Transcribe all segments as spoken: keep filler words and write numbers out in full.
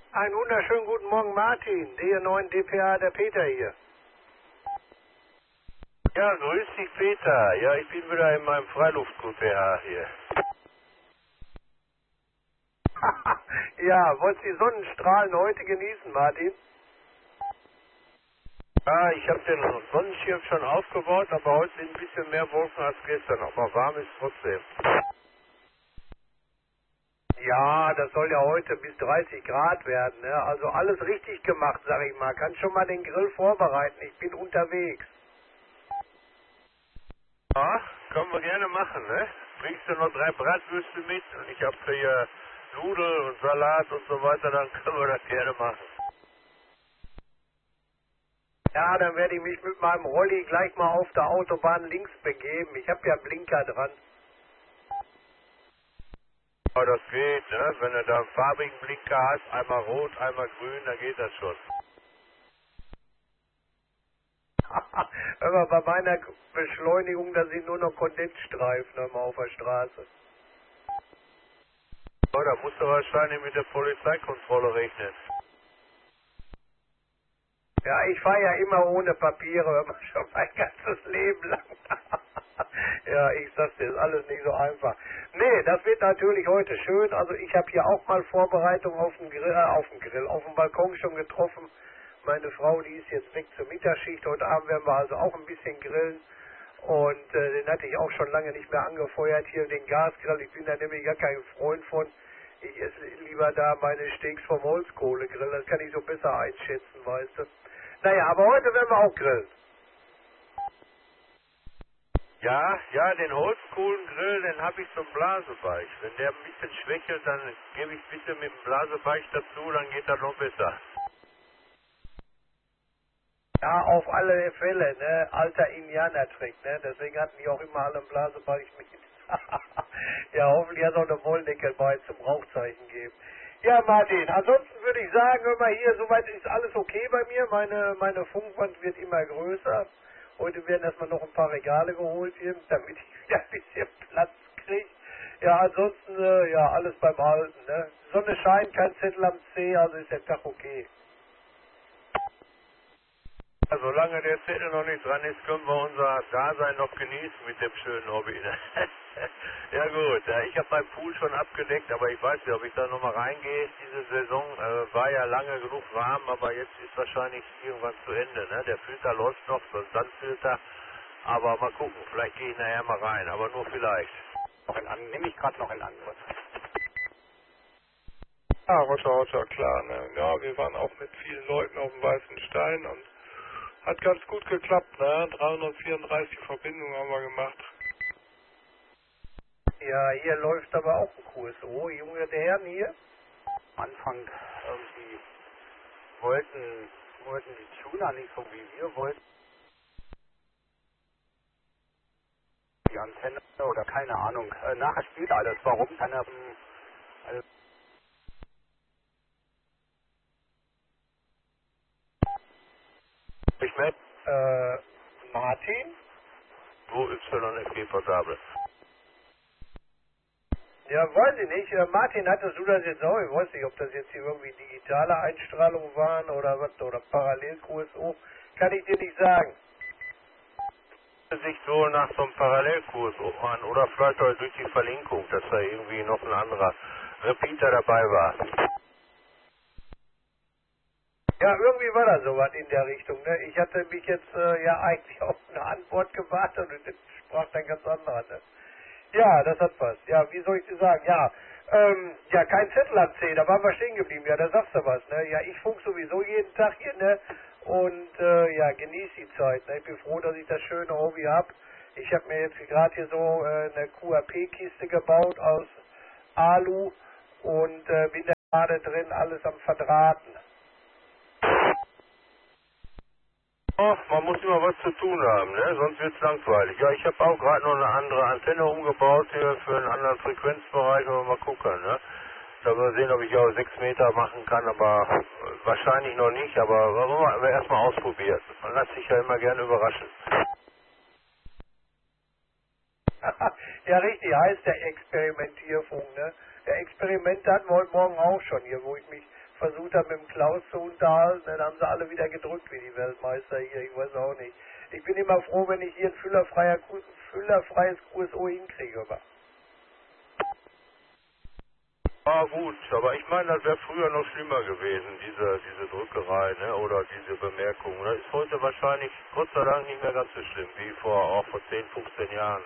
Einen wunderschönen guten Morgen, Martin. Der neuen D P A, der Peter hier. Ja, grüß dich, Peter. Ja, ich bin wieder in meinem Freiluft-Q P H hier. Ja, wolltest du die Sonnenstrahlen heute genießen, Martin? Ja, ich habe den Sonnenschirm schon aufgebaut, aber heute sind ein bisschen mehr Wolken als gestern. Aber warm ist trotzdem. Ja, das soll ja heute bis dreißig Grad werden, ne? Also alles richtig gemacht, sag ich mal. Kannst schon mal den Grill vorbereiten. Ich bin unterwegs. Ja, können wir gerne machen, ne? Bringst du noch drei Bratwürste mit und ich habe hier Nudeln und Salat und so weiter, dann können wir das gerne machen. Ja, dann werde ich mich mit meinem Rolli gleich mal auf der Autobahn links begeben. Ich habe ja Blinker dran. Aber das geht, ne? Wenn du da einen farbigen Blinker hast, einmal rot, einmal grün, dann geht das schon. Hör mal, bei meiner Beschleunigung, da sind nur noch Kondensstreifen hör mal, auf der Straße. Oh, da musst du wahrscheinlich mit der Polizeikontrolle rechnen. Ja, ich fahre ja immer ohne Papiere, hör mal, schon mein ganzes Leben lang. Ja, ich sag's dir, ist alles nicht so einfach. Nee, das wird natürlich heute schön. Also ich habe hier auch mal Vorbereitung auf den Grill, äh, auf den Grill, auf dem Balkon schon getroffen. Meine Frau, die ist jetzt weg zur Mittagsschicht. Heute Abend werden wir also auch ein bisschen grillen. Und äh, den hatte ich auch schon lange nicht mehr angefeuert, hier den Gasgrill. Ich bin da nämlich gar kein Freund von. Ich esse lieber da meine Steaks vom Holzkohlegrill. Das kann ich so besser einschätzen, weißt du. Naja, aber heute werden wir auch grillen. Ja, ja, den Holzkohlengrill, den habe ich zum Blasebalg. Wenn der ein bisschen schwächelt, dann gebe ich bitte mit dem Blasebalg dazu, dann geht das noch besser. Ja, auf alle Fälle, ne? Alter Indianertrick, ne? Deswegen hatten die auch immer alle einen Blasebalg mit. Ja, hoffentlich hat es auch eine Wolldeckel bei zum Rauchzeichen geben. Ja, Martin, ansonsten würde ich sagen, hör mal hier, soweit ist alles okay bei mir. Meine, meine Funkwand wird immer größer. Heute werden erstmal noch ein paar Regale geholt hier, damit ich wieder ein bisschen Platz kriege. Ja, ansonsten, äh, ja, alles beim Alten, ne? Sonne scheint, kein Zettel am See, also ist der Tag okay. Ja, solange der Zettel noch nicht dran ist, können wir unser Dasein noch genießen mit dem schönen Hobby. Ne? Ja gut, ja, ich habe meinen Pool schon abgedeckt, aber ich weiß nicht, ob ich da nochmal reingehe. Diese Saison äh, war ja lange genug warm, aber jetzt ist wahrscheinlich irgendwann zu Ende. Ne? Der Filter läuft noch, so ein Sandfilter. Aber mal gucken, vielleicht gehe ich nachher mal rein, aber nur vielleicht. Noch in An nehme ich gerade noch in Angriff. Ja, Roger, Roger, klar. Ne? Ja, wir waren auch mit vielen Leuten auf dem Weißen Stein und hat ganz gut geklappt. Ne? dreihundertvierunddreißig Verbindungen haben wir gemacht. Ja, hier läuft aber auch ein Kurs. Oh, junge Herren hier. Am Anfang irgendwie wollten, wollten die Tuner nicht so wie wir wollten. Die Antenne oder keine Ahnung. Äh, nachher spielt alles. Warum? Kann er, also Ich merke, Äh, Martin? wo Y F G portabel. Ja, weiß ich nicht. Äh, Martin, hattest du das jetzt auch? Ich weiß nicht, ob das jetzt hier irgendwie digitale Einstrahlungen waren oder was, oder Parallelkurs. Oh, kann ich dir nicht sagen. Sich so nach so einem Parallelkurs an oder vielleicht auch durch die Verlinkung, dass da irgendwie noch ein anderer Repeater dabei war. Ja, irgendwie war da sowas in der Richtung. Ne? Ich hatte mich jetzt äh, ja eigentlich auf eine Antwort gewartet und es sprach dann ganz anderer. Ne? Ja, das hat was. Ja, wie soll ich dir sagen? Ja, ähm, ja, kein Zettel am C, da waren wir stehen geblieben. Ja, da sagst du was. Ne? Ja, ich funk sowieso jeden Tag hier, ne? Und äh, ja, genieß die Zeit. Ne? Ich bin froh, dass ich das schöne Hobby hab. Ich habe mir jetzt gerade hier so äh, eine Q R P-Kiste gebaut aus Alu und äh, bin da gerade drin, alles am Verdrahten. Oh, man muss immer was zu tun haben, ne? Sonst wird's langweilig. Ja, ich habe auch gerade noch eine andere Antenne umgebaut hier für einen anderen Frequenzbereich, aber mal gucken, ne? Da mal sehen, ob ich auch sechs Meter machen kann, aber wahrscheinlich noch nicht, aber wollen wir erstmal ausprobieren. Man lässt sich ja immer gerne überraschen. Ja, richtig, heißt der Experimentierfunk, ne? Der Experiment hatten wir heute Morgen auch schon hier, wo ich mich versucht habe, mit dem Klaus zu unterhalten, dann haben sie alle wieder gedrückt wie die Weltmeister hier, ich weiß auch nicht. Ich bin immer froh, wenn ich hier ein füllerfreier, füllerfreies Q S O hinkriege. Aber. Ah gut, aber ich meine, das wäre früher noch schlimmer gewesen, diese, diese Drückerei, ne, oder diese Bemerkung. Das ist heute wahrscheinlich, Gott sei Dank, nicht mehr ganz so schlimm, wie vor, auch vor zehn, fünfzehn Jahren.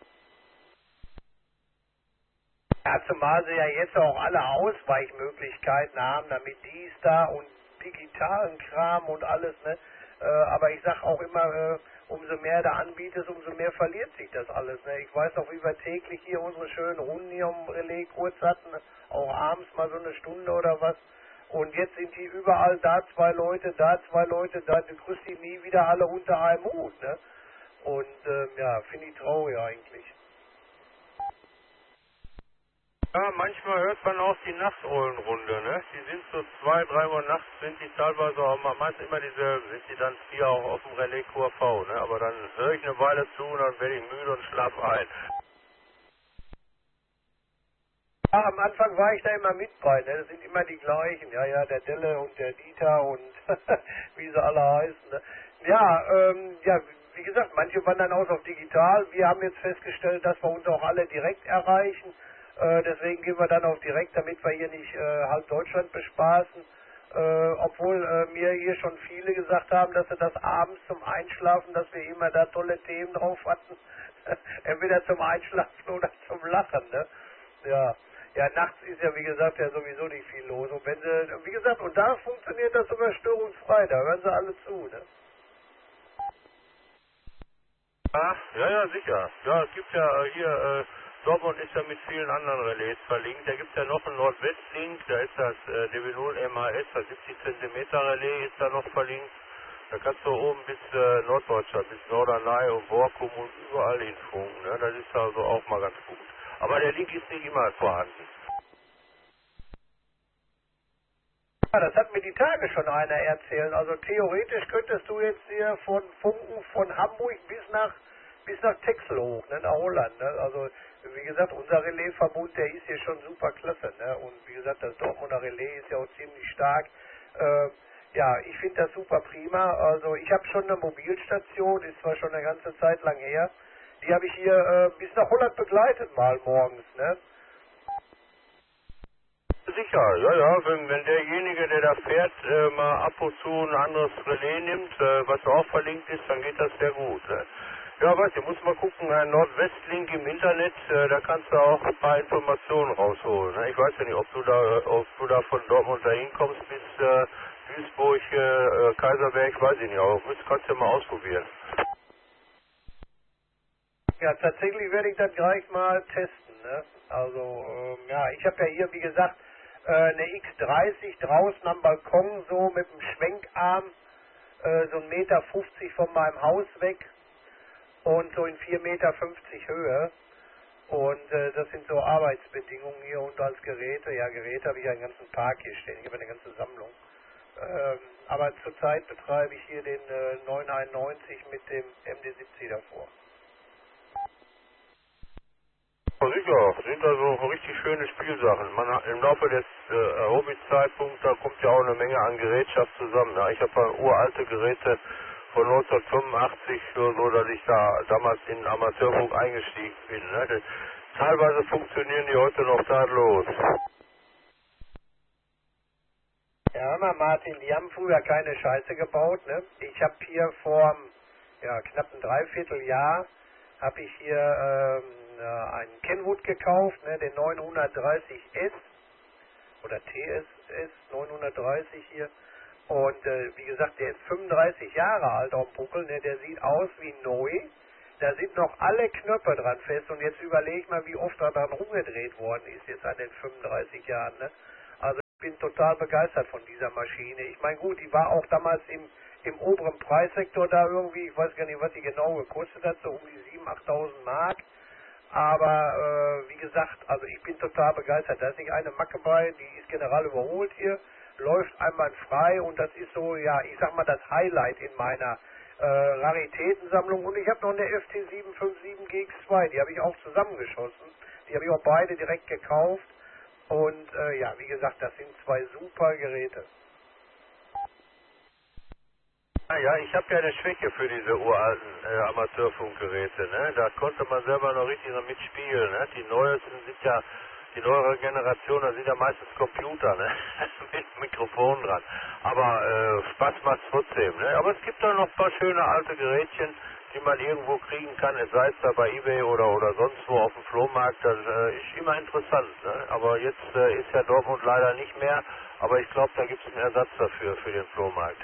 Ja, zumal sie ja jetzt auch alle Ausweichmöglichkeiten haben, damit dies da und digitalen Kram und alles, ne? Äh, aber ich sag auch immer, äh, umso mehr da anbietest, umso mehr verliert sich das alles, ne? Ich weiß noch, wie wir täglich hier unsere schönen Runden hier um Relais kurz hatten, auch abends mal so eine Stunde oder was. Und jetzt sind die überall, da zwei Leute, da zwei Leute, da, du kriegst die nie wieder alle unter einem Hut, ne? Und ähm, ja, finde ich traurig eigentlich. Ja, manchmal hört man auch die Nachteulenrunde, ne? Die sind so zwei, drei Uhr nachts, sind die teilweise auch mal, meist immer dieselben, sind die dann vier auch auf dem Relais Q R V, ne? Aber dann höre ich eine Weile zu und dann werde ich müde und schlaf ein. Ja, am Anfang war ich da immer mit bei, ne? Das sind immer die gleichen, ja, ja, der Delle und der Dieter und wie sie alle heißen, ne? Ja, ähm, ja, wie gesagt, manche wandern aus auf digital. Wir haben jetzt festgestellt, dass wir uns auch alle direkt erreichen. Äh, deswegen gehen wir dann auf direkt, damit wir hier nicht äh, halb Deutschland bespaßen. Äh, obwohl äh, mir hier schon viele gesagt haben, dass sie das abends zum Einschlafen, dass wir immer da tolle Themen drauf hatten. Entweder zum Einschlafen oder zum Lachen, ne? Ja. Ja, nachts ist ja, wie gesagt, ja sowieso nicht viel los. Und wenn sie, wie gesagt, und da funktioniert das sogar störungsfrei, da hören sie alle zu, ne? Ach, ja, ja, sicher. Ja, es gibt ja äh, hier, äh, Dortmund ist ja mit vielen anderen Relais verlinkt. Da gibt es ja noch einen Nordwestlink, da ist das äh, D B null M A S, das siebzig Zentimeter Relais ist da noch verlinkt. Da kannst du oben bis äh, Norddeutschland, bis Norderney und Borkum und überall hinfunken, ne? Das ist also auch mal ganz gut. Aber der Link ist nicht immer vorhanden. Ja, das hat mir die Tage schon einer erzählt. Also theoretisch könntest du jetzt hier von Funken von Hamburg bis nach bis nach Texel hoch, ne, nach Holland. Ne? Also wie gesagt, unser Relaisverbund, der ist hier schon super klasse. Ne? Und wie gesagt, das Dortmunder Relais ist ja auch ziemlich stark. Äh, ja, ich finde das super prima. Also ich habe schon eine Mobilstation, ist zwar schon eine ganze Zeit lang her. Die habe ich hier äh, bis nach Holland begleitet mal morgens. Ne? Sicher, ja, ja, wenn, wenn derjenige, der da fährt, äh, mal ab und zu ein anderes Relais nimmt, äh, was auch verlinkt ist, dann geht das sehr gut. Ne? Ja, weißt du, muss mal gucken, ein Nordwestlink im Internet, äh, da kannst du auch ein paar Informationen rausholen. Ne? Ich weiß ja nicht, ob du da, ob du da von Dortmund dahin kommst bis äh, Duisburg, äh, Kaiserberg, weiß ich nicht, aber das kannst du ja mal ausprobieren. Ja, tatsächlich werde ich das gleich mal testen. Ne? Also, ähm, ja, ich habe ja hier, wie gesagt, äh, eine X dreißig draußen am Balkon, so mit dem Schwenkarm, äh, so ein Meter fünfzig von meinem Haus weg und so in vier Meter fünfzig Höhe. Und äh, das sind so Arbeitsbedingungen hier und als Geräte. Ja, Geräte habe ich ja einen ganzen Park hier stehen. Ich habe eine ganze Sammlung. Ähm, aber zurzeit betreibe ich hier den äh, neunhunderteinundneunzig mit dem M D siebzig davor. Ja, sicher, sind also richtig schöne Spielsachen. Man hat, im Laufe des äh, Hobbyzeitpunkts, da kommt ja auch eine Menge an Gerätschaft zusammen. Ja, ich habe ja uralte Geräte von neunzehnhundertfünfundachtzig, so, so dass ich da damals in den Amateurfunk eingestiegen bin. Ne? Das, teilweise funktionieren die heute noch tadellos. Ja, hör mal, Martin, die haben früher keine Scheiße gebaut, ne? Ich habe hier vor ja, knapp ein Dreivierteljahr habe ich hier ähm, äh, einen Kenwood gekauft, ne, den neunhundertdreißig S oder T S S neunhundertdreißig hier. Und äh, wie gesagt, der ist fünfunddreißig Jahre alt auf dem Buckel, ne, der sieht aus wie neu. Da sind noch alle Knöpfe dran fest und jetzt überleg mal, wie oft da dran rumgedreht worden ist jetzt an den fünfunddreißig Jahren. Ne? Also ich bin total begeistert von dieser Maschine. Ich meine gut, die war auch damals im, im oberen Preissektor da irgendwie, ich weiß gar nicht, was die genau gekostet hat, so um die siebentausend, achttausend Mark. Aber äh, wie gesagt, also ich bin total begeistert. Da ist nicht eine Macke bei, die ist general überholt hier, läuft einwandfrei und das ist so, ja, ich sag mal, das Highlight in meiner äh, Raritätensammlung. Und ich habe noch eine F T sieben fünf sieben G X zwei, die habe ich auch zusammengeschossen. Die habe ich auch beide direkt gekauft. Und äh, ja, wie gesagt, das sind zwei super Geräte. Ah ja, ich habe ja eine Schwäche für diese uralten äh, Amateurfunkgeräte, ne? Da konnte man selber noch richtig noch mitspielen, ne? Die neuesten sind ja, die neuere Generation, da sind ja meistens Computer, ne? Mit Mikrofon dran. Aber äh, Spaß macht trotzdem, ne? Aber es gibt da noch ein paar schöne alte Gerätchen, die man irgendwo kriegen kann, es sei es da bei eBay oder oder sonst wo auf dem Flohmarkt, das äh, ist immer interessant, ne? Aber jetzt äh, ist ja Dortmund leider nicht mehr, aber ich glaube, da gibt es einen Ersatz dafür, für den Flohmarkt.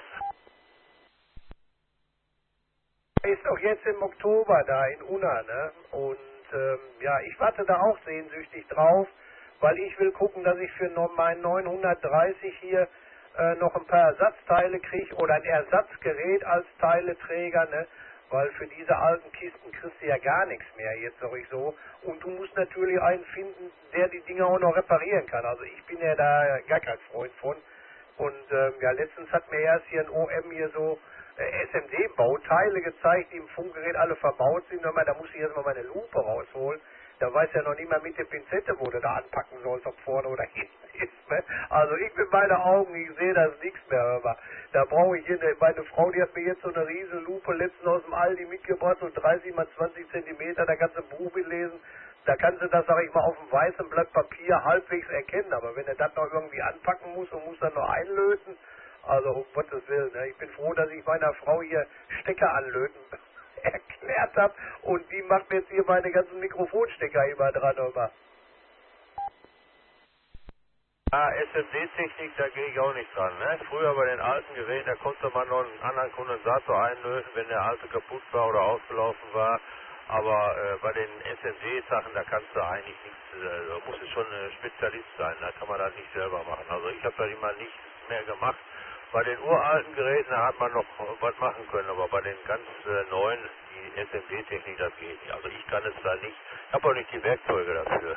Ist auch jetzt im Oktober da in Unna, ne? Und ähm, ja, ich warte da auch sehnsüchtig drauf, weil ich will gucken, dass ich für no- mein neunhundertdreißig hier äh, noch ein paar Ersatzteile kriege oder ein Ersatzgerät als Teileträger, ne? Weil für diese alten Kisten kriegst du ja gar nichts mehr, jetzt sag ich so. Und du musst natürlich einen finden, der die Dinger auch noch reparieren kann. Also ich bin ja da gar kein Freund von. Und ähm, ja, letztens hat mir erst hier ein O M hier so äh, S M D-Bauteile gezeigt, die im Funkgerät alle verbaut sind. Hör mal, da muss ich erstmal meine Lupe rausholen. Da weiß ja noch nicht mal mit der Pinzette, wo du da anpacken sollst, ob vorne oder hinten ist. Ne? Also ich mit meinen Augen, ich sehe das nichts mehr. Hör mal. Da brauche ich hier, eine, meine Frau, die hat mir jetzt so eine riesen Lupe letztens aus dem Aldi mitgebracht, so dreißig mal zwanzig Zentimeter, da kannst du ein Buch mitlesen. Da kannst du das, sag ich mal, auf dem weißen Blatt Papier halbwegs erkennen. Aber wenn du das noch irgendwie anpacken musst und musst dann noch einlöten, also um Gottes Willen, ne? Ich bin froh, dass ich meiner Frau hier Stecker anlöten erklärt habe und die macht mir jetzt hier meine ganzen Mikrofonstecker immer dran. Immer. Ah, S M D-Technik, da gehe ich auch nicht dran. Ne? Früher bei den alten Geräten, da konnte man noch einen anderen Kondensator einlösen, wenn der alte kaputt war oder ausgelaufen war. Aber äh, bei den S M D-Sachen, da kannst du eigentlich nichts, äh, da muss es schon ein Spezialist sein, da kann man das nicht selber machen. Also ich habe da immer nichts mehr gemacht. Bei den uralten Geräten, da hat man noch was machen können, aber bei den ganz äh, neuen, die S M D-Technik, das geht nicht. Also ich kann es da nicht, ich habe auch nicht die Werkzeuge dafür.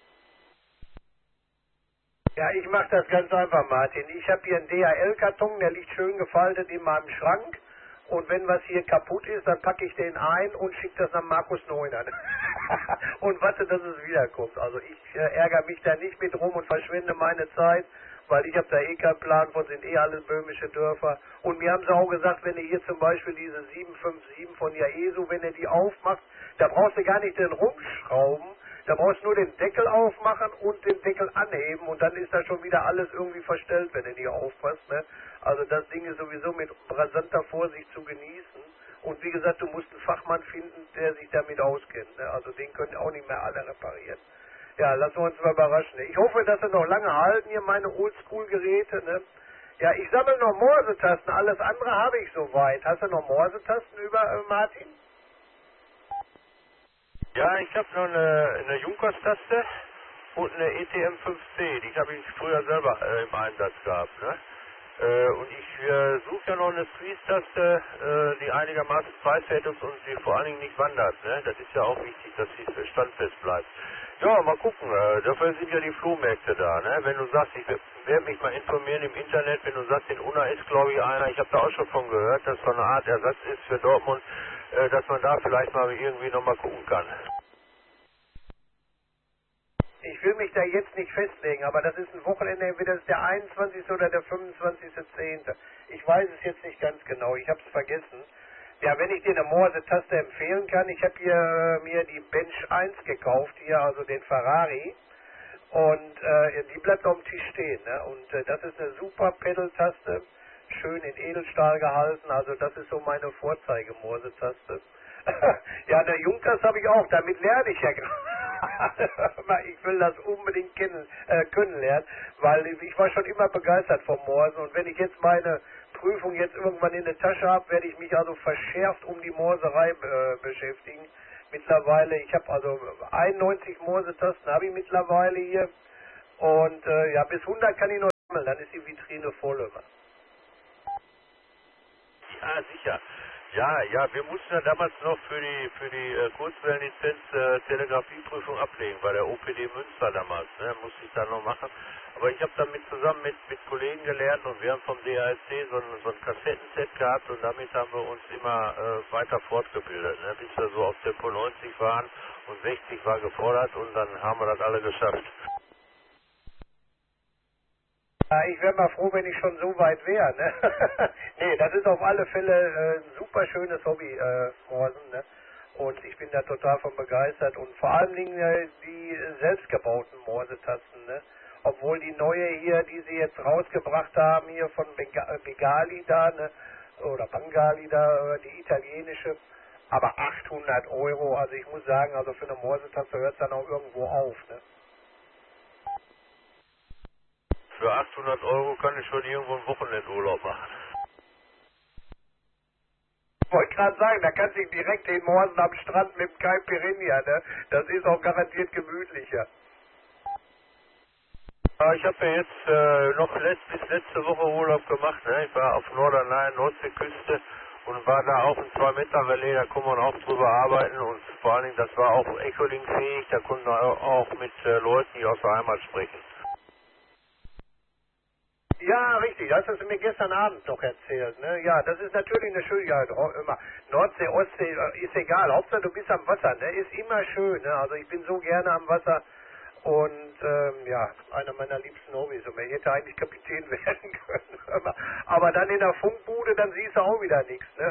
Ja, ich mache das ganz einfach, Martin. Ich habe hier einen D H L-Karton, der liegt schön gefaltet in meinem Schrank. Und wenn was hier kaputt ist, dann packe ich den ein und schicke das an Markus Neuner. Und warte, dass es wiederkommt. Also ich äh, ärgere mich da nicht mit rum und verschwende meine Zeit, weil ich habe da eh keinen Plan von, sind eh alles böhmische Dörfer. Und mir haben sie auch gesagt, wenn du hier zum Beispiel diese sieben fünf sieben von Yaesu, wenn du die aufmachst, da brauchst du gar nicht den rumschrauben, da brauchst du nur den Deckel aufmachen und den Deckel anheben und dann ist da schon wieder alles irgendwie verstellt, wenn du nicht aufpasst, ne? Also das Ding ist sowieso mit rasanter Vorsicht zu genießen. Und wie gesagt, du musst einen Fachmann finden, der sich damit auskennt, ne? Also den können auch nicht mehr alle reparieren. Ja, lassen wir uns mal überraschen. Ich hoffe, dass sie noch lange halten, hier meine Oldschool-Geräte, ne? Ja, ich sammle noch Morsetasten, alles andere habe ich soweit. Hast du noch Morsetasten über, äh, Martin? Ja, ich habe noch eine, eine Junkers-Taste und eine E T M fünf C, die habe ich früher selber äh, im Einsatz gehabt, ne? Äh, und ich äh, suche ja noch eine Squeeze-Taste, äh, die einigermaßen preiswert ist und die vor allen Dingen nicht wandert, ne? Das ist ja auch wichtig, dass sie standfest bleibt. Ja, mal gucken, äh, dafür sind ja die Flohmärkte da, ne? Wenn du sagst, ich werde mich mal informieren im Internet, wenn du sagst, in Unna ist glaube ich einer, ich habe da auch schon von gehört, dass so eine Art Ersatz ist für Dortmund, äh, dass man da vielleicht mal irgendwie nochmal gucken kann. Ich will mich da jetzt nicht festlegen, aber das ist ein Wochenende, entweder ist der einundzwanzigste oder der fünfundzwanzigste zehnte Ich weiß es jetzt nicht ganz genau, ich habe es vergessen. Ja, wenn ich dir eine Morse-Taste empfehlen kann, ich habe hier äh, mir die Bench eins gekauft, hier also den Ferrari, und äh, die bleibt auf dem Tisch stehen, ne? Und äh, das ist eine super Pedal-Taste, schön in Edelstahl gehalten, also das ist so meine Vorzeige-Morse-Taste. Ja, der Junkers habe ich auch, damit lerne ich ja gerade. Ich will das unbedingt kennen, äh, können lernen, weil ich war schon immer begeistert vom Morsen und wenn ich jetzt meine Prüfung jetzt irgendwann in der Tasche habe, werde ich mich also verschärft um die Morserei äh, beschäftigen. Mittlerweile, ich habe also einundneunzig Morsetasten habe ich mittlerweile hier und äh, ja, bis hundert kann ich noch sammeln, dann ist die Vitrine voll immer. Ja, sicher. Ja, ja, wir mussten ja damals noch für die für die äh, Kurzwellenlizenz äh, Telegrafieprüfung ablegen, bei der O P D Münster damals, ne, musste ich da noch machen. Aber ich habe damit zusammen mit mit Kollegen gelernt und wir haben vom D H S C so ein, so ein Kassettenset gehabt und damit haben wir uns immer äh, weiter fortgebildet, ne, bis wir so auf Tempo neunzig waren und sechzig war gefordert und dann haben wir das alle geschafft. Ja, ich wäre mal froh, wenn ich schon so weit wäre, ne? Nee, das ist auf alle Fälle äh, ein super schönes Hobby, äh, Morsen, ne? Und ich bin da total von begeistert und vor allen Dingen äh, die selbstgebauten Morsetasten, ne? Obwohl die neue hier, die sie jetzt rausgebracht haben, hier von Benga Bengali da, ne? Oder Bengali da, äh, die italienische, aber achthundert Euro, also ich muss sagen, also für eine Morsetaste hört es dann auch irgendwo auf, ne? Für achthundert Euro kann ich schon irgendwo einen Wochenendurlaub machen. Ich wollte gerade sagen, da kannst du direkt den Morsen am Strand mit dem Caipirinha, ne? Das ist auch garantiert gemütlicher. Ja, ich habe ja jetzt äh, noch letzt, bis letzte Woche Urlaub gemacht, ne? Ich war auf Norderney, Nordseeküste und war da auch ein zwei Meter Relais, da konnte man auch drüber arbeiten und vor allen Dingen, das war auch Echolink-fähig, da konnten wir auch mit äh, Leuten, die aus der Heimat sprechen. Ja, richtig, das hast du mir gestern Abend noch erzählt, ne? Ja, das ist natürlich eine schöne, ja, immer, Nordsee, Ostsee, ist egal, Hauptsache du bist am Wasser, ne? Ist immer schön, ne? Also ich bin so gerne am Wasser und, ähm, ja, einer meiner liebsten Hobbys und ich hätte eigentlich Kapitän werden können, aber dann in der Funkbude, dann siehst du auch wieder nichts, ne?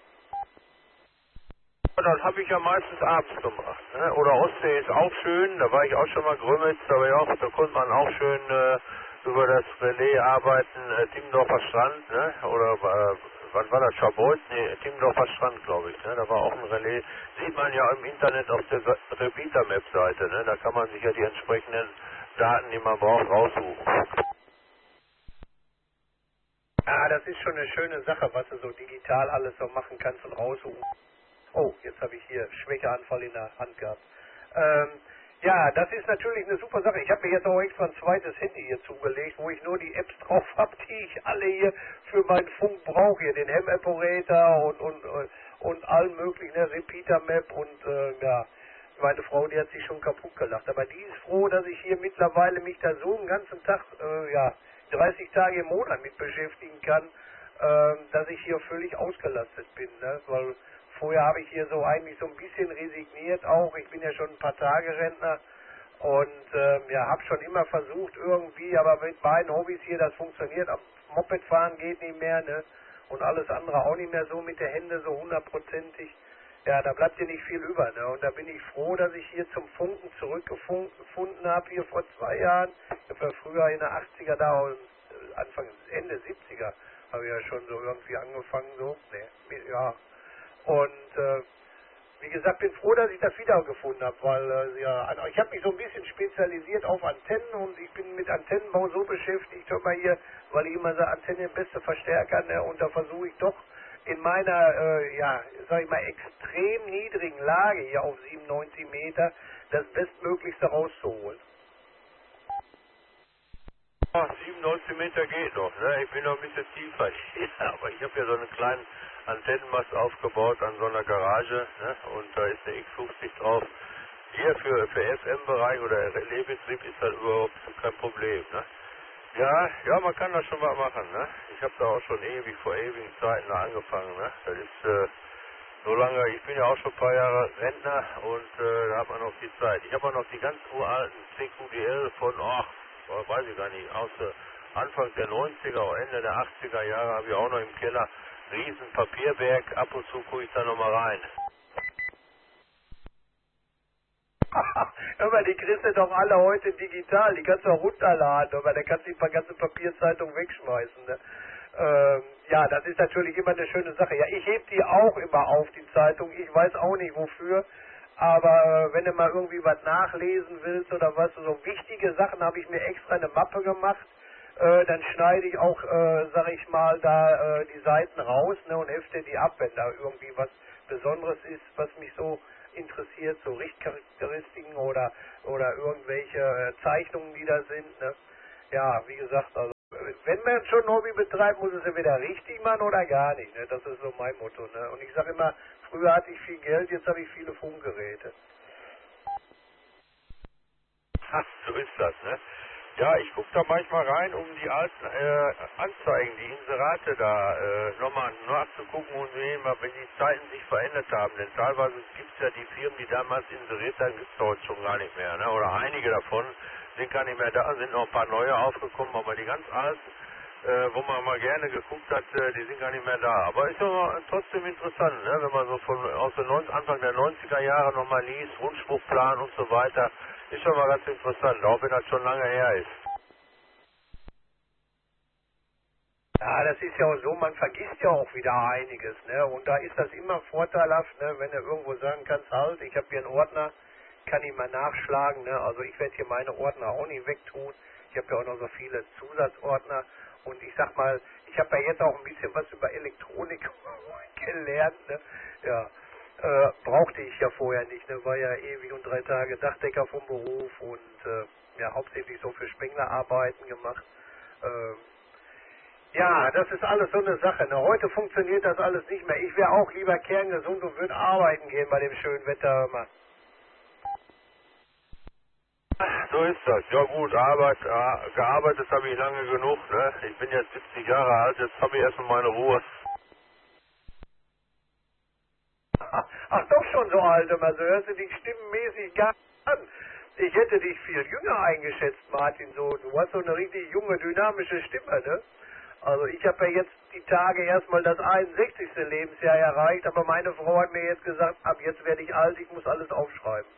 Das habe ich ja meistens abends gemacht, ne? Oder Ostsee ist auch schön, da war ich auch schon mal Grömitz, da, war ich auch, da konnte man auch schön äh, über das Relais arbeiten, äh, Timmendorfer Strand, ne? Oder äh, wann war das, Schabolz? Nee, Timmendorfer Strand, glaube ich, ne? Da war auch ein Relais, sieht man ja im Internet auf der Repeater-Map-Seite, ne? Da kann man sich ja die entsprechenden Daten, die man braucht, raussuchen. Ja, das ist schon eine schöne Sache, was du so digital alles so machen kannst und raussuchen. Oh, jetzt habe ich hier Schwächeanfall in der Hand gehabt. Ähm, ja, das ist natürlich eine super Sache. Ich habe mir jetzt auch extra ein zweites Handy hier zugelegt, wo ich nur die Apps drauf habe, die ich alle hier für meinen Funk brauche. Hier den Ham-Operator und, und, und allen möglichen, ne, Repeater-Map und äh, ja, meine Frau, die hat sich schon kaputt gelacht. Aber die ist froh, dass ich hier mittlerweile mich da so einen ganzen Tag, äh, ja, dreißig Tage im Monat mit beschäftigen kann, äh, dass ich hier völlig ausgelastet bin, ne, weil vorher habe ich hier so eigentlich so ein bisschen resigniert auch. Ich bin ja schon ein paar Tage Rentner und ähm, ja, habe schon immer versucht irgendwie, aber mit meinen Hobbys hier, das funktioniert. Am Mopedfahren geht nicht mehr, ne? Und alles andere auch nicht mehr so mit der Hände so hundertprozentig. Ja, da bleibt dir nicht viel über, ne? Und da bin ich froh, dass ich hier zum Funken zurückgefunden habe, hier vor zwei Jahren. Ich habe ja früher in der achtziger da und Anfang, Ende siebziger habe ich ja schon so irgendwie angefangen, so, ne, ja. Und äh, wie gesagt, bin froh, dass ich das wiedergefunden habe, weil äh, ja, ich habe mich so ein bisschen spezialisiert auf Antennen und ich bin mit Antennenbau so beschäftigt, hör mal hier, weil ich immer sage, Antenne beste Verstärker, ne, und da versuche ich doch in meiner, äh, ja, sag ich mal, extrem niedrigen Lage hier auf siebenundneunzig Meter das Bestmöglichste rauszuholen. Ja, siebenundneunzig Meter geht noch, ne? Ich bin noch ein bisschen tiefer hier, aber ich habe ja so einen kleinen Antennenmast aufgebaut an so einer Garage, ne? Und da ist eine X fünfzig drauf. Hier für, für F M-Bereich oder Relaisbetrieb ist das überhaupt kein Problem, ne? Ja, ja, man kann da schon was machen, ne? Ich habe da auch schon ewig, vor ewigen Zeiten da angefangen, ne? Das ist äh, so lange, ich bin ja auch schon ein paar Jahre Rentner und äh, da hat man noch die Zeit. Ich habe auch noch die ganz uralten C Q D L von, ach, weiß ich gar nicht, aus äh, Anfang der neunziger oder Ende der achtziger Jahre habe ich auch noch im Keller riesen Papierberg, ab und zu gucke ich da nochmal rein. Aber die kriegst du doch alle heute digital, die kannst du auch runterladen, aber da kannst du die ganze Papierzeitung wegschmeißen. Ne? Ähm, ja, das ist natürlich immer eine schöne Sache. Ja, ich heb die auch immer auf, die Zeitung, ich weiß auch nicht wofür, aber äh, wenn du mal irgendwie was nachlesen willst oder was, so wichtige Sachen, habe ich mir extra eine Mappe gemacht, äh, dann schneide ich auch, äh, sag ich mal, da äh, die Seiten raus, ne, und hefte die ab, wenn da irgendwie was Besonderes ist, was mich so interessiert, so Richtcharakteristiken oder oder irgendwelche äh, Zeichnungen, die da sind. Ne? Ja, wie gesagt, also wenn man schon ein Hobby betreibt, muss es entweder richtig machen oder gar nicht. Ne? Das ist so mein Motto. Ne? Und ich sage immer, früher hatte ich viel Geld, jetzt habe ich viele Funkgeräte. Ha, so ist das, ne? Ja, ich gucke da manchmal rein, um die alten äh, Anzeigen, die Inserate da äh, nochmal nachzugucken und sehen, wenn die Zeiten sich verändert haben. Denn teilweise gibt es ja die Firmen, die damals inseriert haben, gibt es heute schon gar nicht mehr. Ne? Oder einige davon, sind gar nicht mehr da, sind noch ein paar neue aufgekommen, aber die ganz alten, äh, wo man mal gerne geguckt hat, äh, die sind gar nicht mehr da. Aber ist aber trotzdem interessant, ne? Wenn man so von aus den neunziger, Anfang der neunziger Jahre nochmal liest, Rundspruchplan und so weiter, ist schon mal ganz interessant, auch wenn das schon lange her ist. Ja, das ist ja auch so, man vergisst ja auch wieder einiges, ne? Und da ist das immer vorteilhaft, ne? Wenn du irgendwo sagen kannst, halt, ich habe hier einen Ordner, kann ich mal nachschlagen, ne? Also ich werde hier meine Ordner auch nicht wegtun. Ich habe ja auch noch so viele Zusatzordner. Und ich sag mal, ich habe ja jetzt auch ein bisschen was über Elektronik gelernt, ne? Ja, äh, brauchte ich ja vorher nicht, ne? War ja ewig und drei Tage Dachdecker vom Beruf und äh, ja, hauptsächlich so für Spenglerarbeiten gemacht. Äh, Ja, das ist alles so eine Sache. Ne? Heute funktioniert das alles nicht mehr. Ich wäre auch lieber kerngesund und würde arbeiten gehen bei dem schönen Wetter immer. So ist das. Ja gut, Arbeit, äh, gearbeitet habe ich lange genug. Ne? Ich bin jetzt siebzig Jahre alt, jetzt habe ich erstmal meine Ruhe. Ach, doch schon so alt, immer so hörst du dich stimmenmäßig gar nicht an. Ich hätte dich viel jünger eingeschätzt, Martin. So, du hast so eine richtig junge, dynamische Stimme, ne? Also ich habe ja jetzt die Tage erstmal das einundsechzigste Lebensjahr erreicht, aber meine Frau hat mir jetzt gesagt, ab jetzt werde ich alt, ich muss alles aufschreiben.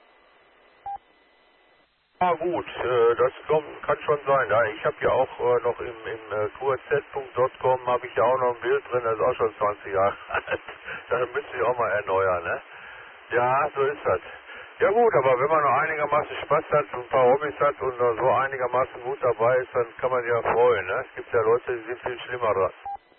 Ja gut, äh, das kommt, kann schon sein. Ja, ich habe ja auch äh, noch im, im äh, q r z punkt com habe ich ja auch noch ein Bild drin, das ist auch schon zwanzig Jahre alt. Das müsste ich auch mal erneuern, ne? Ja, so ist das. Ja gut, aber wenn man noch einigermaßen Spaß hat und ein paar Hobbys hat und äh, so einigermaßen gut dabei ist, dann kann man sich ja freuen, ne? Es gibt ja Leute, die sind viel schlimmer dran.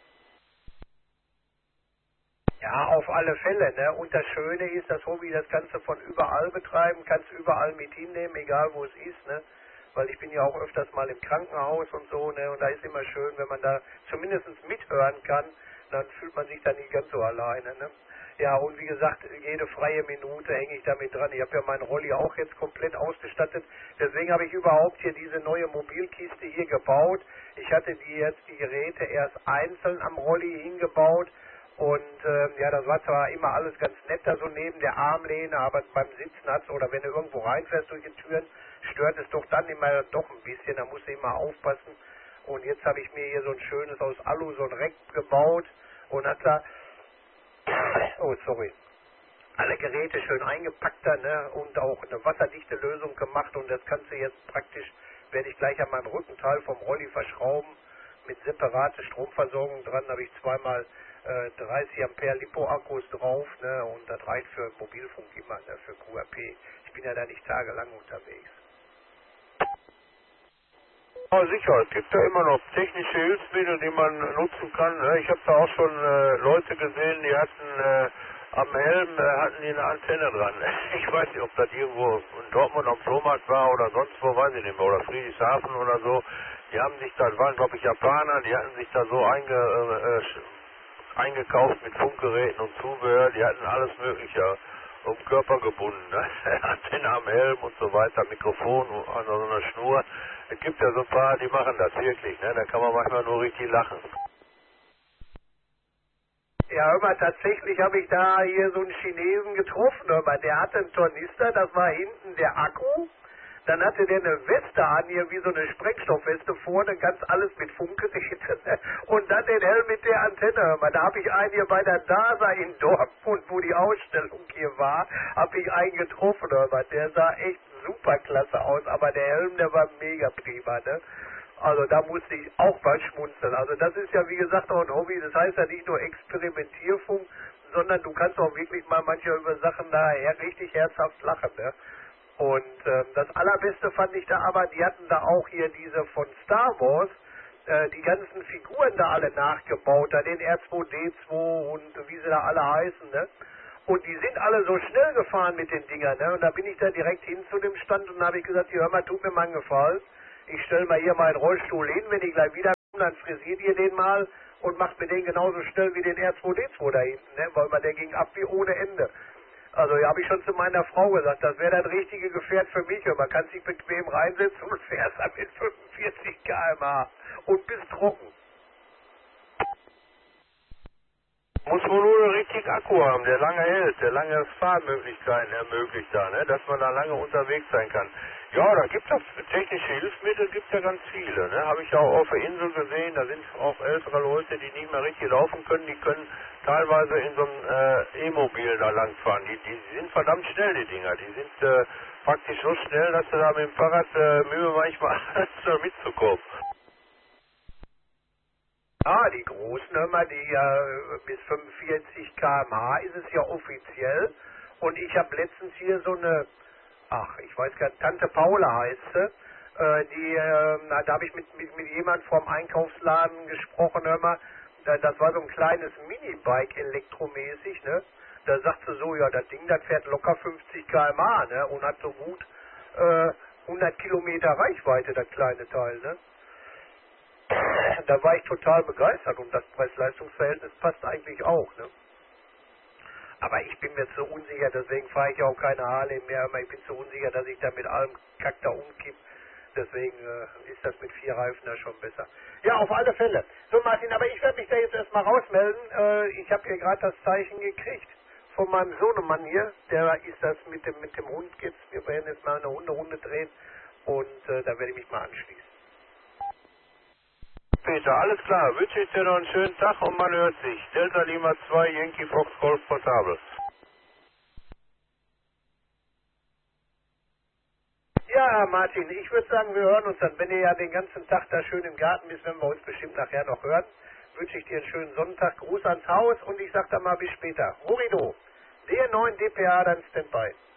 Ja, auf alle Fälle, ne? Und das Schöne ist, das Hobby, das kannst du von überall betreiben, kannst überall mit hinnehmen, egal wo es ist, ne? Weil ich bin ja auch öfters mal im Krankenhaus und so, ne? Und da ist immer schön, wenn man da zumindest mithören kann, dann fühlt man sich da nicht ganz so alleine, ne? Ja, und wie gesagt, jede freie Minute hänge ich damit dran. Ich habe ja meinen Rolli auch jetzt komplett ausgestattet. Deswegen habe ich überhaupt hier diese neue Mobilkiste hier gebaut. Ich hatte die jetzt, die Geräte erst einzeln am Rolli hingebaut. Und ähm, ja, das war zwar immer alles ganz nett da so neben der Armlehne, aber beim Sitzen hat's, oder wenn du irgendwo reinfährst durch die Türen, stört es doch dann immer doch ein bisschen. Da musst du immer aufpassen. Und jetzt habe ich mir hier so ein schönes aus Alu, so ein Reck gebaut und hat da oh, sorry. Alle Geräte schön eingepackt da, ne? Und auch eine wasserdichte Lösung gemacht und das kannst du jetzt praktisch, werde ich gleich an meinem Rückenteil vom Rolli verschrauben, mit separate Stromversorgung dran, habe ich zweimal äh, dreißig Ampere Lipo-Akkus drauf, ne? Und das reicht für Mobilfunk immer, ne? Für Q R P. Ich bin ja da nicht tagelang unterwegs. Ja, sicher, es gibt ja immer noch technische Hilfsmittel, die man nutzen kann. Ne? Ich habe da auch schon äh, Leute gesehen, die hatten äh, am Helm äh, hatten die eine Antenne dran. Ich weiß nicht, ob das irgendwo in Dortmund am Flohmarkt war oder sonst wo, weiß ich nicht mehr, oder Friedrichshafen oder so. Die haben sich da, das waren glaube ich Japaner, die hatten sich da so einge, äh, eingekauft mit Funkgeräten und Zubehör, die hatten alles Mögliche um den Körper gebunden, ne? Antenne am Helm und so weiter, Mikrofon an so einer Schnur. Es gibt ja so ein paar, die machen das wirklich, ne? Da kann man manchmal nur richtig lachen. Ja, hör mal, tatsächlich habe ich da hier so einen Chinesen getroffen, hör mal, der hatte einen Tornister, das war hinten der Akku, dann hatte der eine Weste an, hier wie so eine Sprengstoffweste vorne, ganz alles mit Funkgeräten und dann den Helm mit der Antenne, hör mal, da habe ich einen hier bei der NASA in Dortmund, wo die Ausstellung hier war, habe ich einen getroffen, hör mal, der sah echt super klasse aus, aber der Helm, der war mega prima, ne? Also da musste ich auch mal schmunzeln. Also das ist ja wie gesagt auch ein Hobby, das heißt ja nicht nur Experimentierfunk, sondern du kannst auch wirklich mal manchmal über Sachen da her richtig herzhaft lachen, ne? Und ähm, das Allerbeste fand ich da aber, die hatten da auch hier diese von Star Wars, äh, die ganzen Figuren da alle nachgebaut, da den R zwei D zwei und wie sie da alle heißen, ne? Und die sind alle so schnell gefahren mit den Dingern, ne? Und da bin ich da direkt hin zu dem Stand und habe ich gesagt, hier, hör mal, tut mir mal einen Gefallen. Ich stelle mal hier meinen Rollstuhl hin, wenn ich gleich wiederkomme, dann frisiert ihr den mal und macht mir den genauso schnell wie den R zwei D zwei da hinten, ne? Weil man der ging ab wie ohne Ende. Also ja, habe ich schon zu meiner Frau gesagt, das wäre das richtige Gefährt für mich. Und man kann sich bequem reinsetzen und fährst dann mit fünfundvierzig Kilometer pro Stunde und bist trocken. Muss man nur einen richtigen Akku haben, der lange hält, der lange Fahrmöglichkeiten ermöglicht da, ne? Dass man da lange unterwegs sein kann. Ja, da gibt es technische Hilfsmittel, gibt ja ganz viele. Ne? Habe ich auch auf der Insel gesehen, da sind auch ältere Leute, die nicht mehr richtig laufen können, die können teilweise in so einem äh, E-Mobil da langfahren. Die, die sind verdammt schnell, die Dinger. Die sind äh, praktisch so schnell, dass du da mit dem Fahrrad äh, Mühe manchmal hast, da mitzukommen. Ah, die großen, hör mal, die äh, bis fünfundvierzig Kilometer pro Stunde ist es ja offiziell. Und ich habe letztens hier so eine, ach, ich weiß gar nicht, Tante Paula heißt sie, äh, die, äh, na, da habe ich mit, mit, mit jemand vom Einkaufsladen gesprochen, hör mal, da, das war so ein kleines Minibike elektromäßig, ne? Da sagt sie so, ja, das Ding, das fährt locker fünfzig Kilometer pro Stunde, ne? Und hat so gut äh, hundert Kilometer Reichweite, das kleine Teil, ne? Da war ich total begeistert und das Preis-Leistungs-Verhältnis passt eigentlich auch, ne? Aber ich bin mir zu unsicher, deswegen fahre ich auch keine Harley mehr, aber ich bin zu unsicher, dass ich da mit allem Kack da umkipp. Deswegen äh, ist das mit vier Reifen da schon besser. Ja, auf alle Fälle. So, Martin, aber ich werde mich da jetzt erstmal rausmelden. Äh, ich habe hier gerade das Zeichen gekriegt von meinem Sohnemann hier. Der ist das mit dem, mit dem Hund jetzt. Wir werden jetzt mal eine Hunderunde drehen und äh, da werde ich mich mal anschließen. Peter, alles klar. Wünsche ich dir noch einen schönen Tag und man hört sich. Delta Lima zwei, Yankee Fox Golf Portable. Ja, Martin, ich würde sagen, wir hören uns dann. Wenn ihr ja den ganzen Tag da schön im Garten bist, werden wir uns bestimmt nachher noch hören. Wünsche ich dir einen schönen Sonntag, Gruß ans Haus und ich sag dann mal bis später. Morido, der neuen D P A dann Standby.